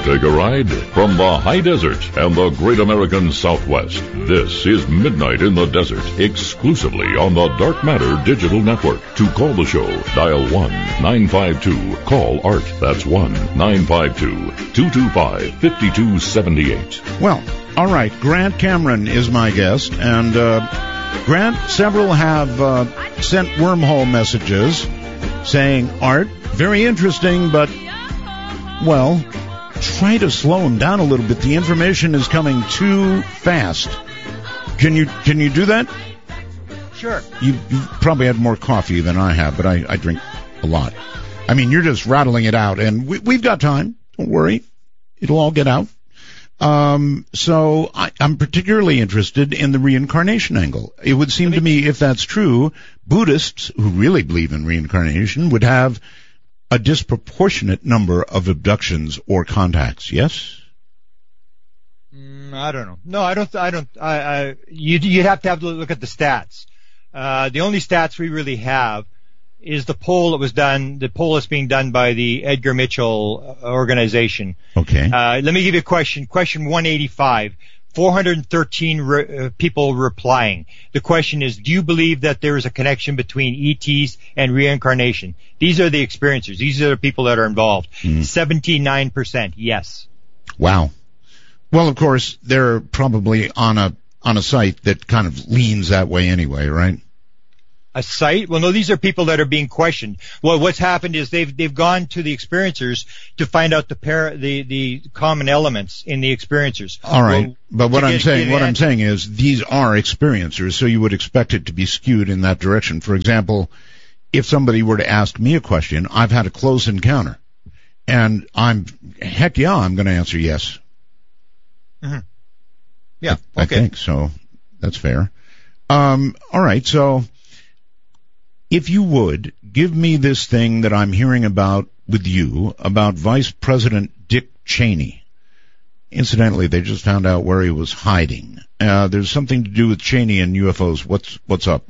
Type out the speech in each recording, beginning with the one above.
take a ride? From the high desert and the great American Southwest, this is Midnight in the Desert, exclusively on the Dark Matter Digital Network. To call the show, dial 1-952-CALL-ART. That's 1-952-225-5278. Well, all right, Grant Cameron is my guest, and Grant, several have sent wormhole messages saying, Art, very interesting, but, well, try to slow him down a little bit. The information is coming too fast. Can you do that? Sure. You probably had more coffee than I have, but I drink a lot. I mean, you're just rattling it out, and we've got time. Don't worry. It'll all get out. So I'm particularly interested in the reincarnation angle. It would seem to me, if that's true, Buddhists who really believe in reincarnation would have a disproportionate number of abductions or contacts. Yes? I don't know. No, I don't. You'd have to look at the stats. The only stats we really have is the poll that was done. The poll is being done by the Edgar Mitchell organization. Okay. Let me give you a question. Question 185. 413 people replying. The question is, do you believe that there is a connection between ETs and reincarnation? These are the experiencers. These are the people that are involved. 79% yes. Wow. Well, of course, they're probably on a site that kind of leans that way anyway, right? A site? Well, no, these are people that are being questioned. Well, what's happened is they've gone to the experiencers to find out the common elements in the experiencers. All right, but what I'm saying is these are experiencers, so you would expect it to be skewed in that direction. For example, if somebody were to ask me a question, I've had a close encounter, and I'm going to answer yes. Mm-hmm. Yeah, okay. I think so. That's fair. All right, so if you would, give me this thing that I'm hearing about with you, about Vice President Dick Cheney. Incidentally, they just found out where he was hiding. There's something to do with Cheney and UFOs. What's up?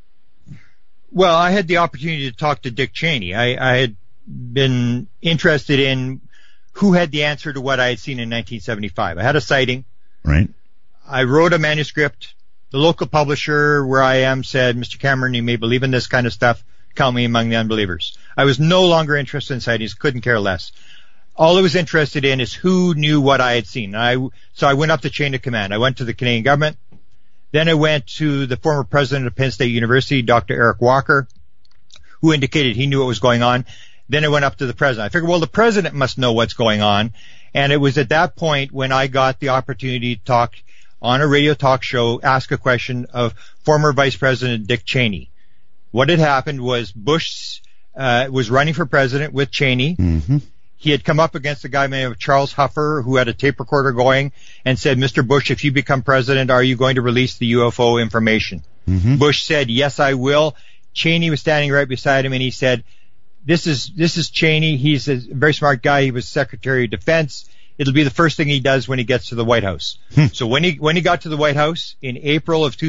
Well, I had the opportunity to talk to Dick Cheney. I had been interested in who had the answer to what I had seen in 1975. I had a sighting. Right. I wrote a manuscript. The local publisher where I am said, Mr. Cameron, you may believe in this kind of stuff. Count me among the unbelievers. I was no longer interested in sightings, couldn't care less. All I was interested in is who knew what I had seen. So I went up the chain of command. I went to the Canadian government. Then I went to the former president of Penn State University, Dr. Eric Walker, who indicated he knew what was going on. Then I went up to the president. I figured, well, the president must know what's going on. And it was at that point when I got the opportunity to talk on a radio talk show, ask a question of former Vice President Dick Cheney. What had happened was Bush was running for president with Cheney. Mm-hmm. He had come up against a guy named Charles Huffer who had a tape recorder going and said, Mr. Bush, if you become president, are you going to release the UFO information? Mm-hmm. Bush said, yes, I will. Cheney was standing right beside him and he said, this is Cheney. He's a very smart guy. He was Secretary of Defense. It'll be the first thing he does when he gets to the White House. So when he got to the White House in April of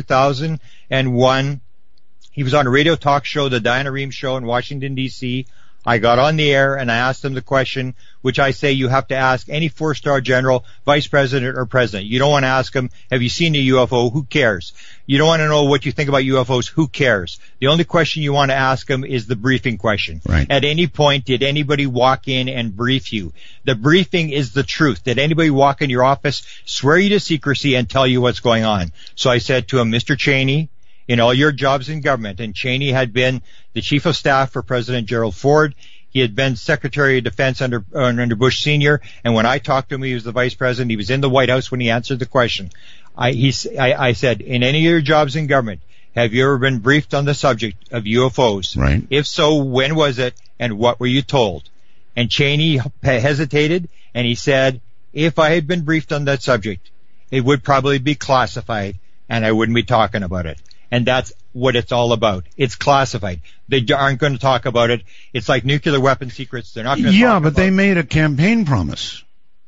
2001, he was on a radio talk show, the Diana Rehm Show in Washington, D.C. I got on the air and I asked him the question, which I say you have to ask any four-star general, vice president, or president. You don't want to ask him, have you seen a UFO? Who cares? You don't want to know what you think about UFOs. Who cares? The only question you want to ask him is the briefing question. Right. At any point, did anybody walk in and brief you? The briefing is the truth. Did anybody walk in your office, swear you to secrecy, and tell you what's going on? So I said to him, Mr. Cheney, in all your jobs in government, and Cheney had been the chief of staff for President Gerald Ford. He had been Secretary of Defense under Bush Sr., and when I talked to him, he was the vice president. He was in the White House when he answered the question. I said, in any of your jobs in government, have you ever been briefed on the subject of UFOs? Right. If so, when was it, and what were you told? And Cheney hesitated, and he said, if I had been briefed on that subject, it would probably be classified, and I wouldn't be talking about it. And that's what it's all about. It's classified. They aren't going to talk about it. It's like nuclear weapon secrets. They're not going to talk about it. Yeah, but they made a campaign promise.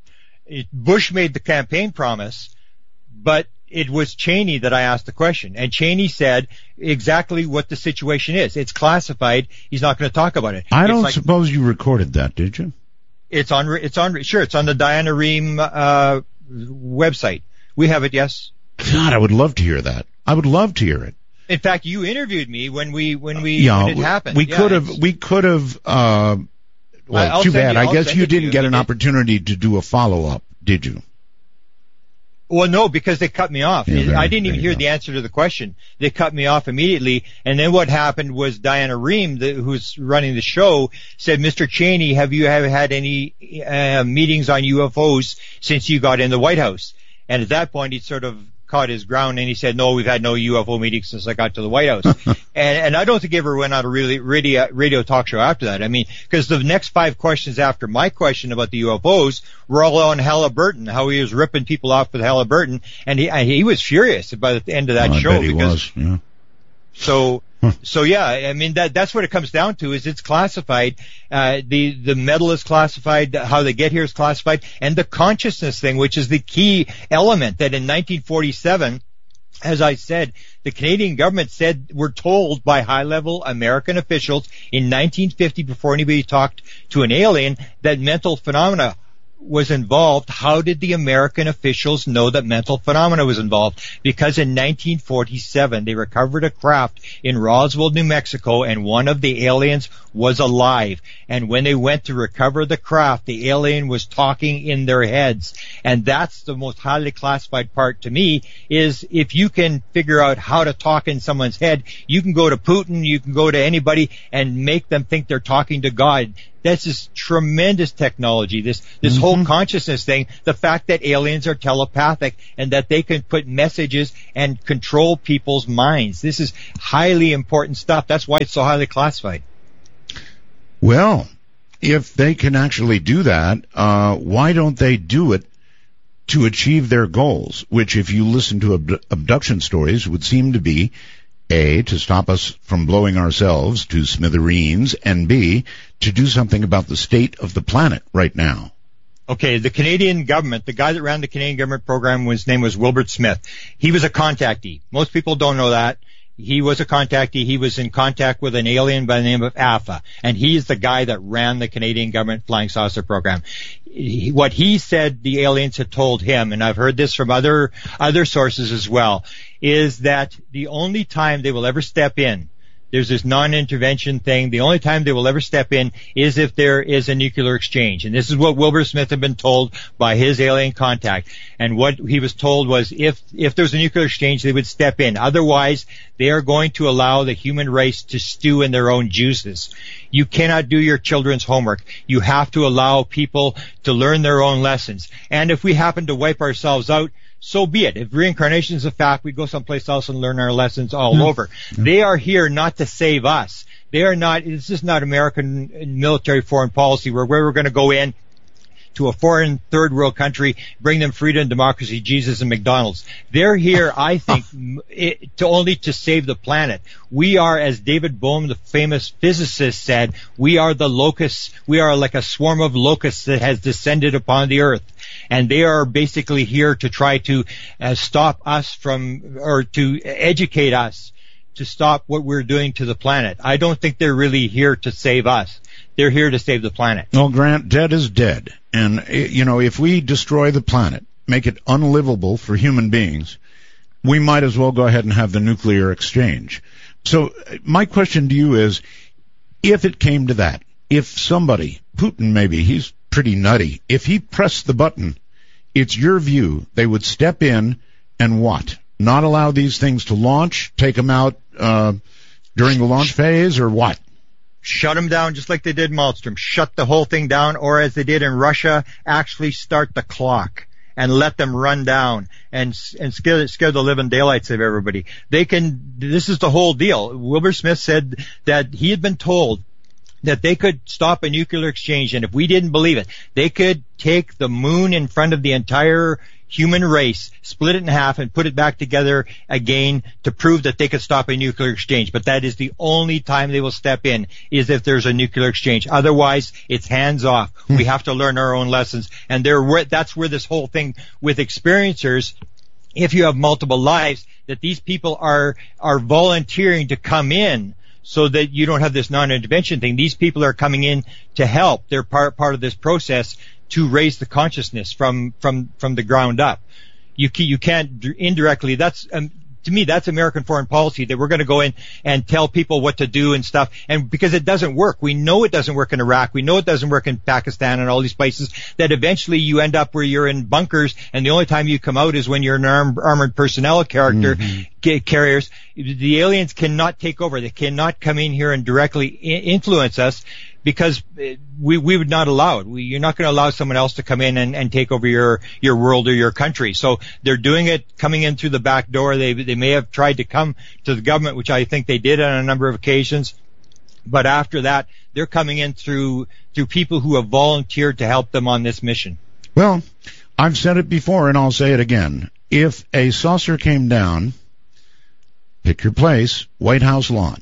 Bush made the campaign promise, but it was Cheney that I asked the question. And Cheney said exactly what the situation is. It's classified. He's not going to talk about it. I don't suppose you recorded that, did you? It's on the Diana Rehm website. We have it, yes. God, I would love to hear that. I would love to hear it. In fact, you interviewed me when it happened. We could have. Well, too bad. I guess you didn't get an opportunity to do a follow-up, did you? Well, no, because they cut me off. Yeah, I didn't even hear the answer to the question. They cut me off immediately. And then what happened was Diana Rehm, who's running the show, said, Mr. Cheney, have you ever had any meetings on UFOs since you got in the White House? And at that point, he sort of caught his ground and he said, no, we've had no UFO meetings since I got to the White House. and I don't think he ever went on a radio talk show after that. I mean, because the next 5 questions after my question about the UFOs were all on Halliburton, how he was ripping people off with Halliburton, and he was furious by the end of that show. I bet he was, yeah. So yeah, I mean that's what it comes down to, is it's classified. The metal is classified, how they get here is classified, and the consciousness thing, which is the key element that in 1947, as I said, the Canadian government were told by high-level American officials in 1950, before anybody talked to an alien, that mental phenomena was involved. How did the American officials know that mental phenomena was involved? Because in 1947, they recovered a craft in Roswell, New Mexico, and one of the aliens was alive. And when they went to recover the craft, the alien was talking in their heads. And that's the most highly classified part to me, is if you can figure out how to talk in someone's head, you can go to Putin, you can go to anybody and make them think they're talking to God. This is tremendous technology, this whole consciousness thing, the fact that aliens are telepathic and that they can put messages and control people's minds. This is highly important stuff. That's why it's so highly classified. Well, if they can actually do that, why don't they do it to achieve their goals, which, if you listen to abduction stories, would seem to be A, to stop us from blowing ourselves to smithereens, and B, to do something about the state of the planet right now. Okay, the Canadian government, the guy that ran the Canadian government program, his name was Wilbert Smith. He was a contactee. Most people don't know that. He was a contactee. He was in contact with an alien by the name of Alpha, and he is the guy that ran the Canadian government flying saucer program. What he said the aliens had told him, and I've heard this from other sources as well, is that the only time they will ever step in, there's this non-intervention thing, the only time they will ever step in is if there is a nuclear exchange. And this is what Wilbur Smith had been told by his alien contact. And what he was told was if there's a nuclear exchange, they would step in. Otherwise, they are going to allow the human race to stew in their own juices. You cannot do your children's homework. You have to allow people to learn their own lessons. And if we happen to wipe ourselves out, so be it. If reincarnation is a fact, we go someplace else and learn our lessons all over. They are here not to save us. They are not, this is not American military foreign policy where we're going to go in to a foreign third world country, bring them freedom, democracy, Jesus, and McDonald's. They're here, I think, to save the planet. We are, as David Bohm, the famous physicist, said, we are the locusts. We are like a swarm of locusts that has descended upon the earth. And they are basically here to try to stop us from, or to educate us to stop what we're doing to the planet. I don't think they're really here to save us. They're here to save the planet. Well, Grant, dead is dead. And, if we destroy the planet, make it unlivable for human beings, we might as well go ahead and have the nuclear exchange. So my question to you is, if it came to that, if somebody, Putin maybe, he's pretty nutty, if he pressed the button, it's your view they would step in and what? Not allow these things to launch, take them out during the launch phase, or what? Shut them down just like they did Malmstrom. Shut the whole thing down, or as they did in Russia, actually start the clock and let them run down and scare the living daylights of everybody. This is the whole deal. Wilbur Smith said that he had been told that they could stop a nuclear exchange, and if we didn't believe it, they could take the moon in front of the entire human race, split it in half, and put it back together again to prove that they could stop a nuclear exchange. But that is the only time they will step in, is if there's a nuclear exchange. Otherwise, it's hands off. We have to learn our own lessons. And that's where this whole thing with experiencers, if you have multiple lives, that these people are volunteering to come in so that you don't have this non-intervention thing. These people are coming in to help. They're part of this process to raise the consciousness from the ground up. You can't indirectly. To me, that's American foreign policy, that we're going to go in and tell people what to do and stuff. And because it doesn't work. We know it doesn't work in Iraq. We know it doesn't work in Pakistan and all these places, that eventually you end up where you're in bunkers, and the only time you come out is when you're an armored personnel carriers. The aliens cannot take over. They cannot come in here and directly influence us, because we would not allow it. You're not going to allow someone else to come in and take over your world or your country. So they're doing it, coming in through the back door. They may have tried to come to the government, which I think they did on a number of occasions. But after that, they're coming in through people who have volunteered to help them on this mission. Well, I've said it before and I'll say it again. If a saucer came down, pick your place, White House lawn,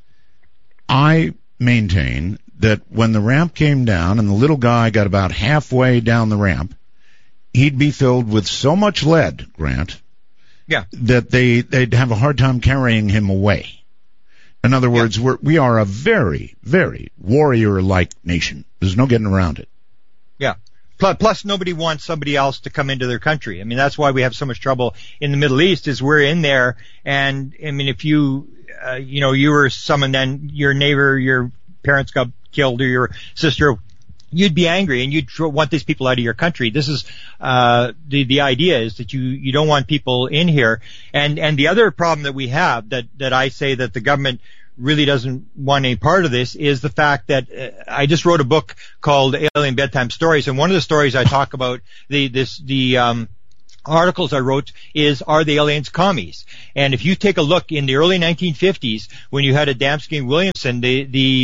I maintain that when the ramp came down and the little guy got about halfway down the ramp, he'd be filled with so much lead, Grant, that they'd have a hard time carrying him away. In other words, we are a very, very warrior-like nation. There's no getting around it. Yeah. Plus, nobody wants somebody else to come into their country. I mean, that's why we have so much trouble in the Middle East, is we're in there, and I mean, if you were someone, then your neighbor, your parents got killed, or your sister, you'd be angry and you'd want these people out of your country. This is the idea, is that you don't want people in here. And the other problem that we have, that I say that the government really doesn't want any part of this, is the fact that I just wrote a book called Alien Bedtime Stories, and one of the stories I talk about, the articles I wrote, is, are the aliens commies? And if you take a look in the early 1950s, when you had Adamski and Williamson, the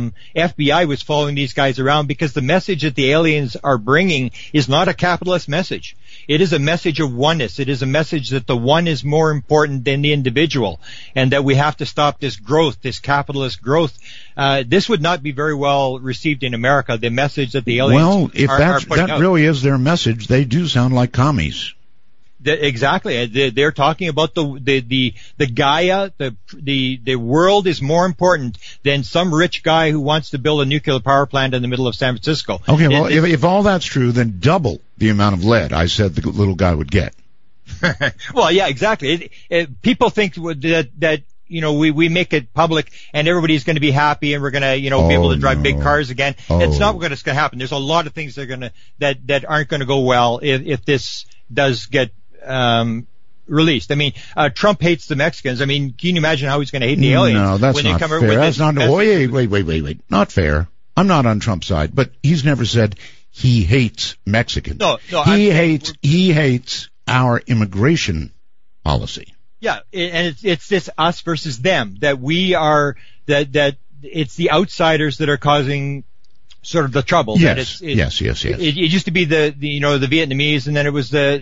FBI was following these guys around, because the message that the aliens are bringing is not a capitalist message. It is a message of oneness. It is a message that the one is more important than the individual, and that we have to stop this growth, this capitalist growth. This would not be very well received in America, the message that the aliens are putting out. Well, if that really is their message, they do sound like commies. Exactly. They're talking about the Gaia, the world is more important than some rich guy who wants to build a nuclear power plant in the middle of San Francisco. Okay, well, if all that's true, then double the amount of lead I said the little guy would get. Well, yeah, exactly. People think that we make it public and everybody's going to be happy and we're going to, be able to drive big cars again. It's not what's going to happen. There's a lot of things that aren't going to go well if this does get released. I mean, Trump hates the Mexicans. I mean, can you imagine how he's going to hate the aliens? No, that's not fair. That's not. Wait. Not fair. I'm not on Trump's side, but he's never said he hates Mexicans. No. He hates our immigration policy. Yeah, and it's this us versus them, that we are, that it's the outsiders that are causing sort of the trouble. Yes. Yes. It used to be the Vietnamese, and then it was the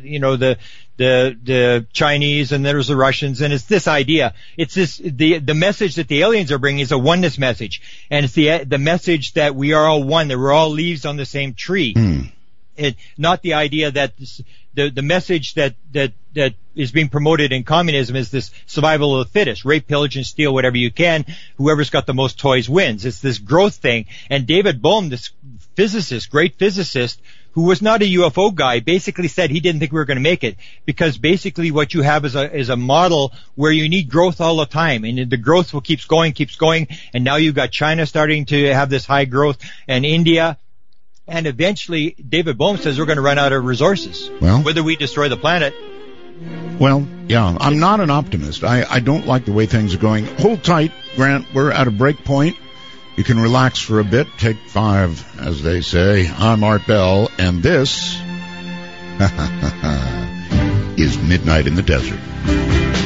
Chinese, and there was the Russians, and it's this idea. It's this, the message that the aliens are bringing is a oneness message, and it's the message that we are all one, that we're all leaves on the same tree. Not the idea that the message that is being promoted in communism is this survival of the fittest, rape, pillage, and steal whatever you can. Whoever's got the most toys wins. It's this growth thing. And David Bohm, this physicist, great physicist, who was not a UFO guy, basically said he didn't think we were going to make it, because basically what you have is a model where you need growth all the time, and the growth keeps going, and now you've got China starting to have this high growth, and India. And eventually, David Bohm says we're going to run out of resources, whether we destroy the planet. Well, yeah, I'm not an optimist. I don't like the way things are going. Hold tight, Grant. We're at a break point. You can relax for a bit. Take 5, as they say. I'm Art Bell, and this is Midnight in the Desert.